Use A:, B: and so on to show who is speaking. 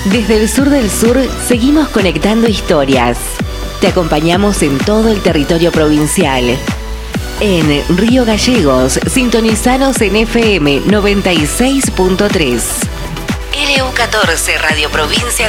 A: Desde el sur del sur seguimos conectando historias. Te acompañamos en todo el territorio provincial. En Río Gallegos, sintonizanos en FM 96.3. LU14 Radio Provincia